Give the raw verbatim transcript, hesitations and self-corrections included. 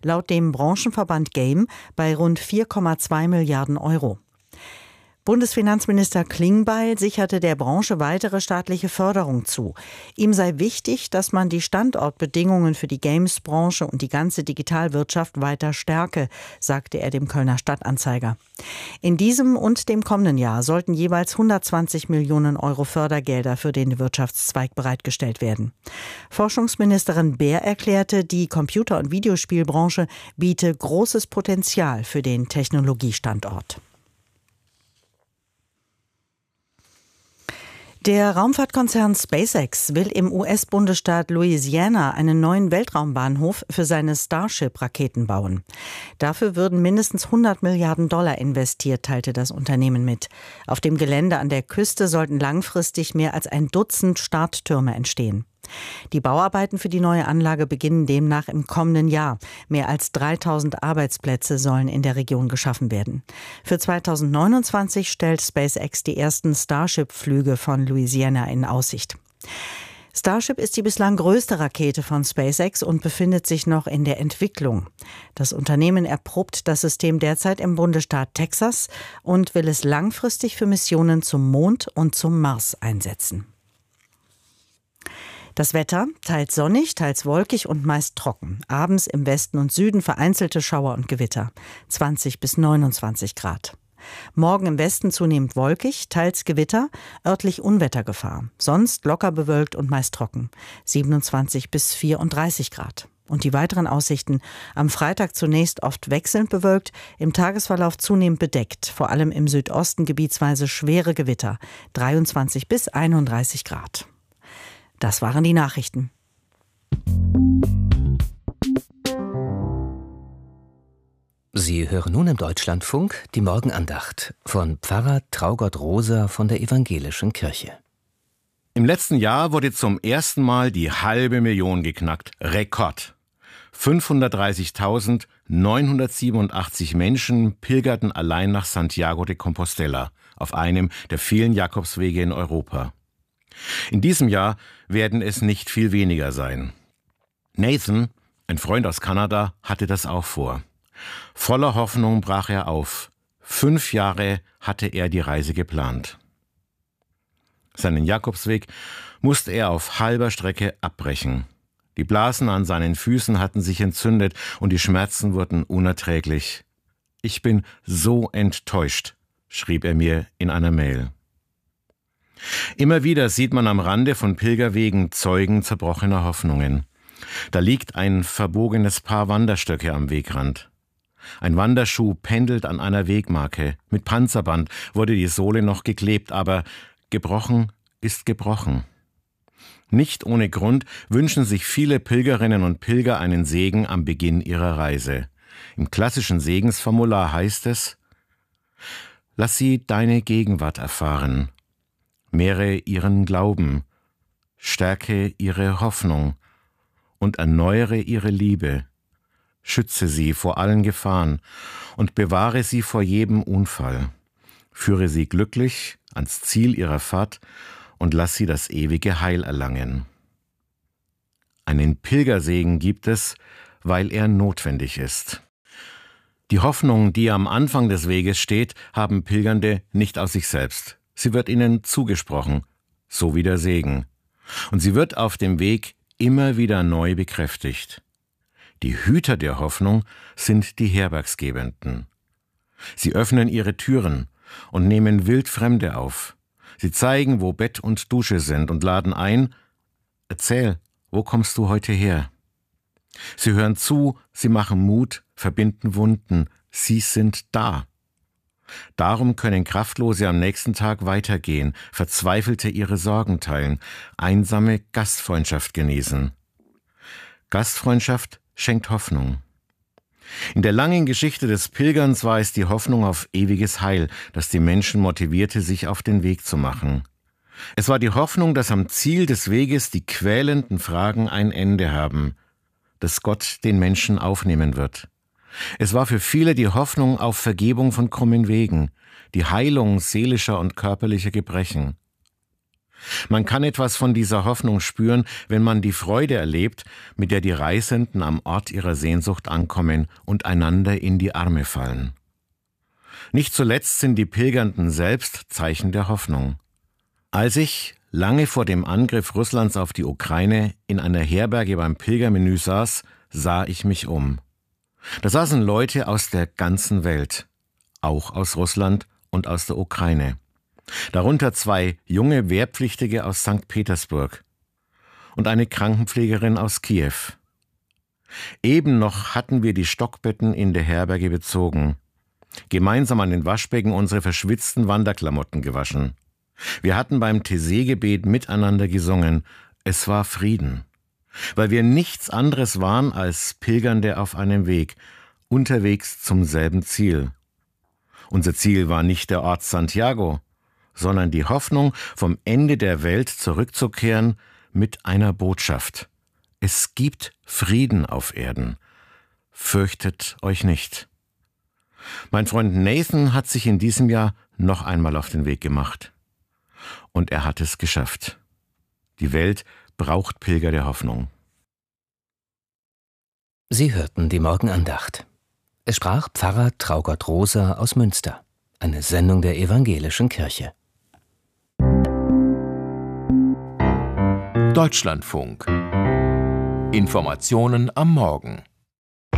laut dem Branchenverband Game bei rund vier Komma zwei Milliarden Euro. Bundesfinanzminister Klingbeil sicherte der Branche weitere staatliche Förderung zu. Ihm sei wichtig, dass man die Standortbedingungen für die Games-Branche und die ganze Digitalwirtschaft weiter stärke, sagte er dem Kölner Stadtanzeiger. In diesem und dem kommenden Jahr sollten jeweils hundertzwanzig Millionen Euro Fördergelder für den Wirtschaftszweig bereitgestellt werden. Forschungsministerin Baer erklärte, die Computer- und Videospielbranche biete großes Potenzial für den Technologiestandort. Der Raumfahrtkonzern SpaceX will im U S-Bundesstaat Louisiana einen neuen Weltraumbahnhof für seine Starship-Raketen bauen. Dafür würden mindestens hundert Milliarden Dollar investiert, teilte das Unternehmen mit. Auf dem Gelände an der Küste sollten langfristig mehr als ein Dutzend Starttürme entstehen. Die Bauarbeiten für die neue Anlage beginnen demnach im kommenden Jahr. Mehr als dreitausend Arbeitsplätze sollen in der Region geschaffen werden. Für zweitausendneunundzwanzig stellt SpaceX die ersten Starship-Flüge von Louisiana in Aussicht. Starship ist die bislang größte Rakete von SpaceX und befindet sich noch in der Entwicklung. Das Unternehmen erprobt das System derzeit im Bundesstaat Texas und will es langfristig für Missionen zum Mond und zum Mars einsetzen. Das Wetter, teils sonnig, teils wolkig und meist trocken. Abends im Westen und Süden vereinzelte Schauer und Gewitter. zwanzig bis neunundzwanzig Grad. Morgen im Westen zunehmend wolkig, teils Gewitter, örtlich Unwettergefahr. Sonst locker bewölkt und meist trocken. siebenundzwanzig bis vierunddreißig Grad. Und die weiteren Aussichten: am Freitag zunächst oft wechselnd bewölkt, im Tagesverlauf zunehmend bedeckt. Vor allem im Südosten gebietsweise schwere Gewitter. dreiundzwanzig bis einunddreißig Grad. Das waren die Nachrichten. Sie hören nun im Deutschlandfunk die Morgenandacht von Pfarrer Traugott Rosa von der Evangelischen Kirche. Im letzten Jahr wurde zum ersten Mal die halbe Million geknackt. Rekord. fünfhundertdreißigtausendneunhundertsiebenundachtzig Menschen pilgerten allein nach Santiago de Compostela, auf einem der vielen Jakobswege in Europa. In diesem Jahr werden es nicht viel weniger sein. Nathan, ein Freund aus Kanada, hatte das auch vor. Voller Hoffnung brach er auf. Fünf Jahre hatte er die Reise geplant. Seinen Jakobsweg musste er auf halber Strecke abbrechen. Die Blasen an seinen Füßen hatten sich entzündet und die Schmerzen wurden unerträglich. »Ich bin so enttäuscht«, schrieb er mir in einer Mail. Immer wieder sieht man am Rande von Pilgerwegen Zeugen zerbrochener Hoffnungen. Da liegt ein verbogenes Paar Wanderstöcke am Wegrand. Ein Wanderschuh pendelt an einer Wegmarke. Mit Panzerband wurde die Sohle noch geklebt, aber gebrochen ist gebrochen. Nicht ohne Grund wünschen sich viele Pilgerinnen und Pilger einen Segen am Beginn ihrer Reise. Im klassischen Segensformular heißt es: Lass sie deine Gegenwart erfahren. Mehre ihren Glauben, stärke ihre Hoffnung und erneuere ihre Liebe. Schütze sie vor allen Gefahren und bewahre sie vor jedem Unfall. Führe sie glücklich ans Ziel ihrer Fahrt und lass sie das ewige Heil erlangen. Einen Pilgersegen gibt es, weil er notwendig ist. Die Hoffnung, die am Anfang des Weges steht, haben Pilgernde nicht aus sich selbst. Sie wird ihnen zugesprochen, so wie der Segen. Und sie wird auf dem Weg immer wieder neu bekräftigt. Die Hüter der Hoffnung sind die Herbergsgebenden. Sie öffnen ihre Türen und nehmen Wildfremde auf. Sie zeigen, wo Bett und Dusche sind und laden ein: Erzähl, wo kommst du heute her? Sie hören zu, sie machen Mut, verbinden Wunden, sie sind da. Darum können Kraftlose am nächsten Tag weitergehen, Verzweifelte ihre Sorgen teilen, Einsame Gastfreundschaft genießen. Gastfreundschaft schenkt Hoffnung. In der langen Geschichte des Pilgerns war es die Hoffnung auf ewiges Heil, das die Menschen motivierte, sich auf den Weg zu machen. Es war die Hoffnung, dass am Ziel des Weges die quälenden Fragen ein Ende haben, dass Gott den Menschen aufnehmen wird. Es war für viele die Hoffnung auf Vergebung von krummen Wegen, die Heilung seelischer und körperlicher Gebrechen. Man kann etwas von dieser Hoffnung spüren, wenn man die Freude erlebt, mit der die Reisenden am Ort ihrer Sehnsucht ankommen und einander in die Arme fallen. Nicht zuletzt sind die Pilgernden selbst Zeichen der Hoffnung. Als ich, lange vor dem Angriff Russlands auf die Ukraine, in einer Herberge beim Pilgermenü saß, sah ich mich um. Da saßen Leute aus der ganzen Welt, auch aus Russland und aus der Ukraine. Darunter zwei junge Wehrpflichtige aus Sankt Petersburg und eine Krankenpflegerin aus Kiew. Eben noch hatten wir die Stockbetten in der Herberge bezogen, gemeinsam an den Waschbecken unsere verschwitzten Wanderklamotten gewaschen. Wir hatten beim Taizé-Gebet miteinander gesungen. Es war Frieden, weil wir nichts anderes waren als Pilgernde auf einem Weg, unterwegs zum selben Ziel. Unser Ziel war nicht der Ort Santiago, sondern die Hoffnung, vom Ende der Welt zurückzukehren mit einer Botschaft. Es gibt Frieden auf Erden. Fürchtet euch nicht. Mein Freund Nathan hat sich in diesem Jahr noch einmal auf den Weg gemacht. Und er hat es geschafft. Die Welt braucht Pilger der Hoffnung. Sie hörten die Morgenandacht. Es sprach Pfarrer Traugott Roser aus Münster. Eine Sendung der Evangelischen Kirche. Deutschlandfunk. Informationen am Morgen.